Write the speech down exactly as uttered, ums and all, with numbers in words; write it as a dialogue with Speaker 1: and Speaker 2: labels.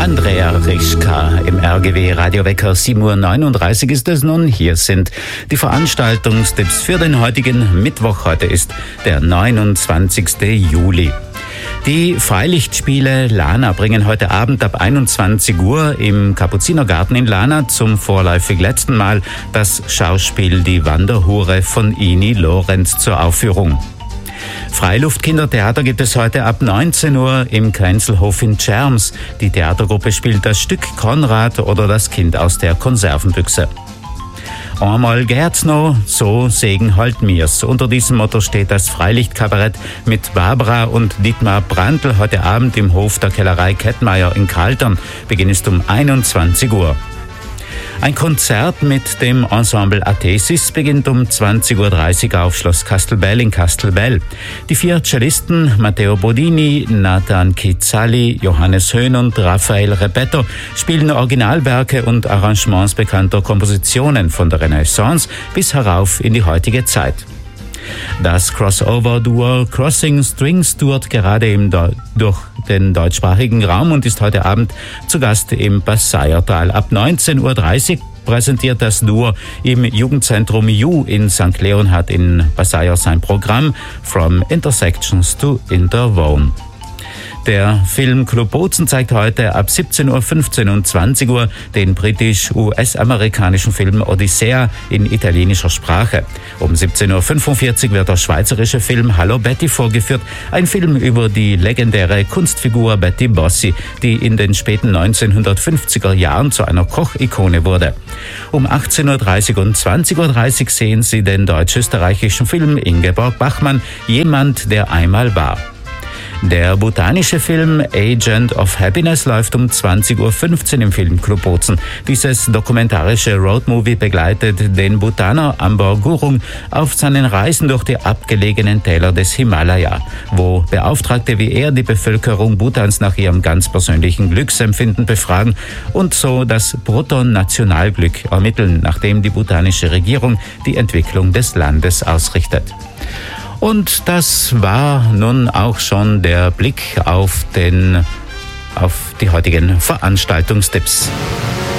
Speaker 1: Andrea Rischka im R G W Radiowecker. sieben Uhr neununddreißig ist es nun. Hier sind die Veranstaltungstipps für den heutigen Mittwoch. Heute ist der neunundzwanzigste Juli. Die Freilichtspiele Lana bringen heute Abend ab einundzwanzig Uhr im Kapuzinergarten in Lana zum vorläufig letzten Mal das Schauspiel Die Wanderhure von Ini Lorenz zur Aufführung. Freiluft-Kindertheater gibt es heute ab neunzehn Uhr im Kränzelhof in Tscherms. Die Theatergruppe spielt das Stück Konrad oder das Kind aus der Konservenbüchse. Einmal gärt's noch, so Segen halt mir's. Unter diesem Motto steht das Freilichtkabarett mit Barbara und Dietmar Brandl heute Abend im Hof der Kellerei Kettmeier in Kaltern. Beginn ist um einundzwanzig Uhr. Ein Konzert mit dem Ensemble Athesis beginnt um zwanzig Uhr dreißig auf Schloss Castelbell in Castelbell. Die vier Cellisten Matteo Bodini, Nathan Kizzali, Johannes Höhn und Raphael Repetto spielen Originalwerke und Arrangements bekannter Kompositionen von der Renaissance bis herauf in die heutige Zeit. Das Crossover-Duo Crossing Strings tourt gerade im Do- durch den deutschsprachigen Raum und ist heute Abend zu Gast im Passaiertal. Ab neunzehn Uhr dreißig präsentiert das Duo im Jugendzentrum Ju in Sankt Leonhard in Passaier sein Programm From Intersections to Interwohn. Der Filmclub Bozen zeigt heute ab siebzehn Uhr fünfzehn und zwanzig Uhr den britisch-U S-amerikanischen Film Odyssea in italienischer Sprache. Um siebzehn Uhr fünfundvierzig wird der schweizerische Film Hallo Betty vorgeführt, ein Film über die legendäre Kunstfigur Betty Bossi, die in den späten neunzehnhundertfünfziger Jahren zu einer Kochikone wurde. Um achtzehn Uhr dreißig und zwanzig Uhr dreißig sehen Sie den deutsch-österreichischen Film Ingeborg Bachmann, Jemand, der einmal war. Der botanische Film Agent of Happiness läuft um zwanzig Uhr fünfzehn im Filmclub Bozen. Dieses dokumentarische Roadmovie begleitet den Bhutaner Amber Gurung auf seinen Reisen durch die abgelegenen Täler des Himalaya, wo Beauftragte wie er die Bevölkerung Bhutans nach ihrem ganz persönlichen Glücksempfinden befragen und so das Bruttonationalglück ermitteln, nachdem die bhutanische Regierung die Entwicklung des Landes ausrichtet. Und das war nun auch schon der Blick auf den, auf die heutigen Veranstaltungstipps.